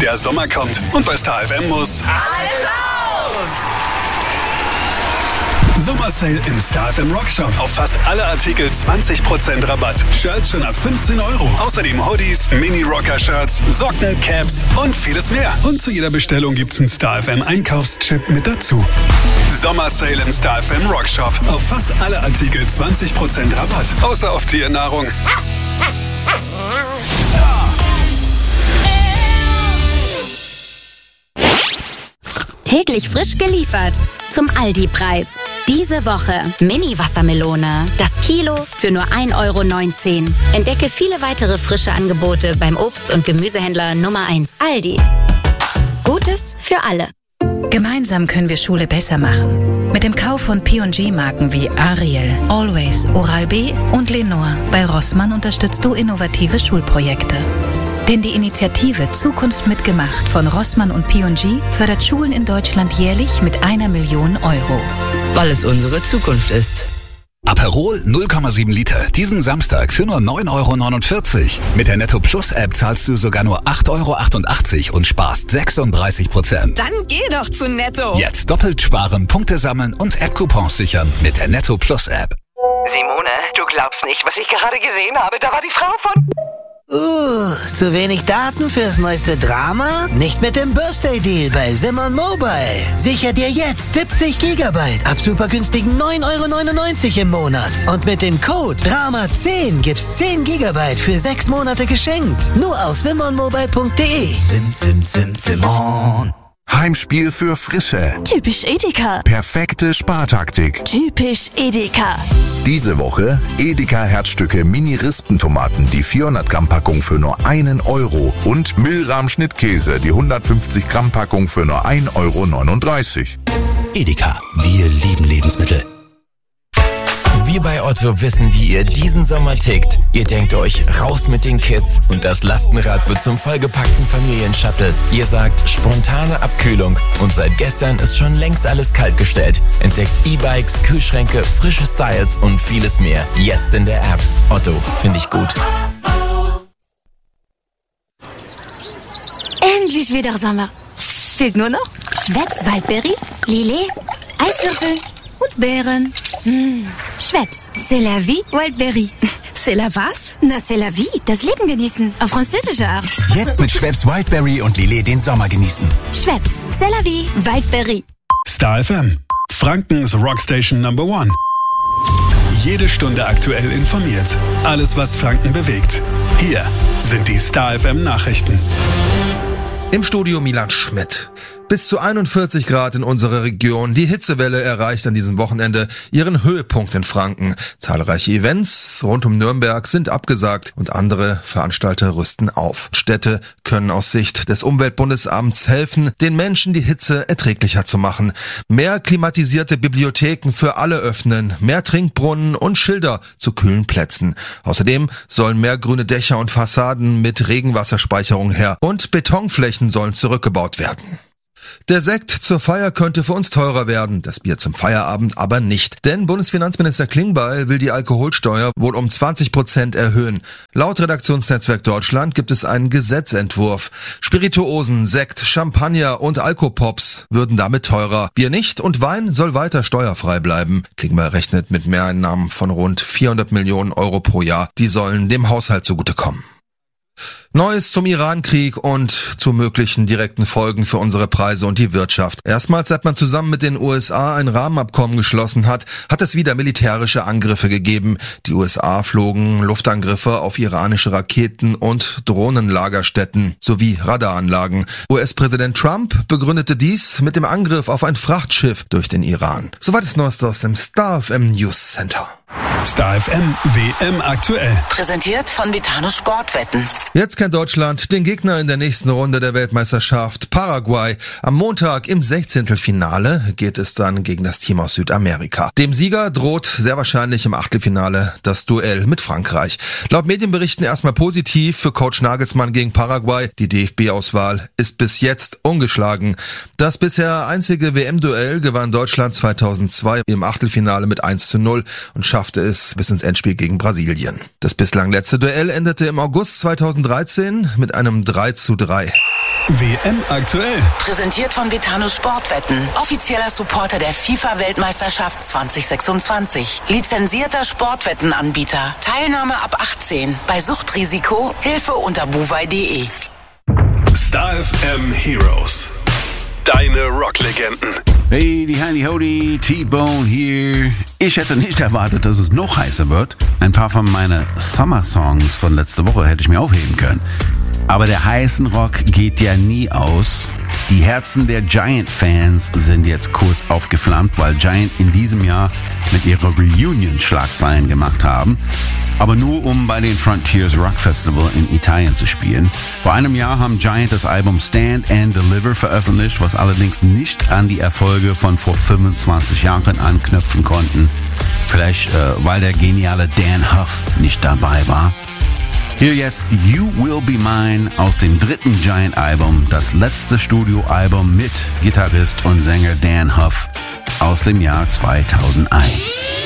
Der Sommer kommt und bei Star FM muss alles auf! Sommersale im Star FM Rockshop. Auf fast alle Artikel 20% Rabatt. Shirts schon ab 15 Euro. Außerdem Hoodies, Mini-Rocker-Shirts, Socken, Caps und vieles mehr. Und zu jeder Bestellung gibt's einen Star FM Einkaufschip mit dazu. Sommersale im Star FM Rockshop. Auf fast alle Artikel 20% Rabatt. Außer auf Tiernahrung. Täglich frisch geliefert zum Aldi-Preis. Diese Woche Mini-Wassermelone. Das Kilo für nur 1,19 €. Entdecke viele weitere frische Angebote beim Obst- und Gemüsehändler Nummer 1. Aldi. Gutes für alle. Gemeinsam können wir Schule besser machen. Mit dem Kauf von P&G-Marken wie Ariel, Always, Oral-B und Lenore bei Rossmann unterstützt du innovative Schulprojekte. Denn die Initiative Zukunft mitgemacht von Rossmann und P&G fördert Schulen in Deutschland jährlich mit 1 Million €. Weil es unsere Zukunft ist. Aperol 0,7 Liter. Diesen Samstag für nur 9,49 €. Mit der Netto Plus App zahlst du sogar nur 8,88 € und sparst 36%. Dann geh doch zu Netto. Jetzt doppelt sparen, Punkte sammeln und App-Coupons sichern mit der Netto Plus App. Simone, du glaubst nicht, was ich gerade gesehen habe. Da war die Frau von... Zu wenig Daten fürs neueste Drama? Nicht mit dem Birthday Deal bei Simon Mobile. Sicher dir jetzt 70 GB ab super günstigen 9,99 € im Monat. Und mit dem Code DRAMA10 gibt's 10 GB für 6 Monate geschenkt. Nur auf simonmobile.de. Simon. Heimspiel für Frische. Typisch Edeka. Perfekte Spartaktik. Typisch Edeka. Diese Woche Edeka Herzstücke Mini-Rispentomaten, die 400 Gramm Packung für nur 1 € und Milram Schnittkäse, die 150 Gramm Packung für nur 1,39 €. Edeka, wir lieben Lebensmittel. Wir bei Otto wissen, wie ihr diesen Sommer tickt. Ihr denkt euch, raus mit den Kids und das Lastenrad wird zum vollgepackten Familienshuttle. Ihr sagt, spontane Abkühlung und seit gestern ist schon längst alles kaltgestellt. Entdeckt E-Bikes, Kühlschränke, frische Styles und vieles mehr. Jetzt in der App. Otto, finde ich gut. Endlich wieder Sommer. Fehlt nur noch Schweppes Waldbeere, Lillet, Eiswürfel und Beeren. Schweppes, c'est la vie, Wildberry. C'est la was? Na, c'est la vie, das Leben genießen. Auf französische Art. Jetzt mit Schweppes Wildberry und Lillet den Sommer genießen. Schweppes, c'est la vie, Wildberry. Star FM, Frankens Rockstation Number 1. Jede Stunde aktuell informiert. Alles, was Franken bewegt. Hier sind die Star FM Nachrichten. Im Studio Milan Schmidt. Bis zu 41 Grad in unserer Region. Die Hitzewelle erreicht an diesem Wochenende ihren Höhepunkt in Franken. Zahlreiche Events rund um Nürnberg sind abgesagt und andere Veranstalter rüsten auf. Städte können aus Sicht des Umweltbundesamts helfen, den Menschen die Hitze erträglicher zu machen. Mehr klimatisierte Bibliotheken für alle öffnen, mehr Trinkbrunnen und Schilder zu kühlen Plätzen. Außerdem sollen mehr grüne Dächer und Fassaden mit Regenwasserspeicherung her und Betonflächen sollen zurückgebaut werden. Der Sekt zur Feier könnte für uns teurer werden, das Bier zum Feierabend aber nicht. Denn Bundesfinanzminister Klingbeil will die Alkoholsteuer wohl um 20% erhöhen. Laut Redaktionsnetzwerk Deutschland gibt es einen Gesetzentwurf. Spirituosen, Sekt, Champagner und Alkopops würden damit teurer. Bier nicht und Wein soll weiter steuerfrei bleiben. Klingbeil rechnet mit Mehreinnahmen von rund 400 Millionen € pro Jahr. Die sollen dem Haushalt zugutekommen. Neues zum Iran-Krieg und zu möglichen direkten Folgen für unsere Preise und die Wirtschaft. Erstmals, seit man zusammen mit den USA ein Rahmenabkommen geschlossen hat, hat es wieder militärische Angriffe gegeben. Die USA flogen Luftangriffe auf iranische Raketen und Drohnenlagerstätten sowie Radaranlagen. US-Präsident Trump begründete dies mit dem Angriff auf ein Frachtschiff durch den Iran. Soweit das Neueste aus dem Star FM News Center. Star FM WM aktuell. Präsentiert von Vitano Sportwetten. Jetzt kennt Deutschland den Gegner in der nächsten Runde der Weltmeisterschaft, Paraguay. Am Montag im 16. geht es dann gegen das Team aus Südamerika. Dem Sieger droht sehr wahrscheinlich im Achtelfinale das Duell mit Frankreich. Laut Medienberichten erstmal positiv für Coach Nagelsmann gegen Paraguay. Die DFB-Auswahl ist bis jetzt ungeschlagen. Das bisher einzige WM-Duell gewann Deutschland 2002 im Achtelfinale mit 1:0 und schaffte es bis ins Endspiel gegen Brasilien. Das bislang letzte Duell endete im August 2013 mit einem 3:3. WM aktuell. Präsentiert von Betano Sportwetten. Offizieller Supporter der FIFA-Weltmeisterschaft 2026. Lizenzierter Sportwettenanbieter. Teilnahme ab 18. Bei Suchtrisiko Hilfe unter buwei.de. Star FM Heroes. Deine Rocklegenden. Hey, die Heidi Hody, T-Bone hier. Ich hätte nicht erwartet, dass es noch heißer wird. Ein paar von meinen Summer-Songs von letzter Woche hätte ich mir aufheben können. Aber der heißen Rock geht ja nie aus. Die Herzen der Giant-Fans sind jetzt kurz aufgeflammt, weil Giant in diesem Jahr mit ihrer Reunion Schlagzeilen gemacht haben. Aber nur um bei den Frontiers Rock Festival in Italien zu spielen. Vor einem Jahr haben Giant das Album Stand and Deliver veröffentlicht, was allerdings nicht an die Erfolge von vor 25 Jahren anknüpfen konnten. Vielleicht, weil der geniale Dan Huff nicht dabei war. Hier jetzt You Will Be Mine aus dem dritten Giant-Album, das letzte Studioalbum mit Gitarrist und Sänger Dan Huff aus dem Jahr 2001.